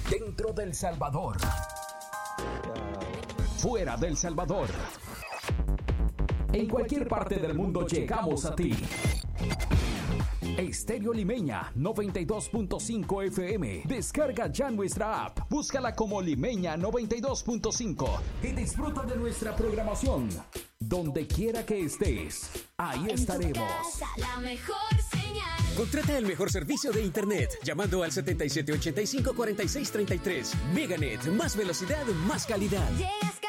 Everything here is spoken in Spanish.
Dentro del Salvador. Fuera del Salvador. En cualquier parte del mundo llegamos a ti. Estéreo Limeña 92.5 FM. Descarga ya nuestra app. Búscala como Limeña 92.5 y disfruta de nuestra programación. Donde quiera que estés, ahí estaremos. Casa, la mejor señal. Contrata el mejor servicio de internet llamando al 7785-4633. Meganet, más velocidad, más calidad. Llegas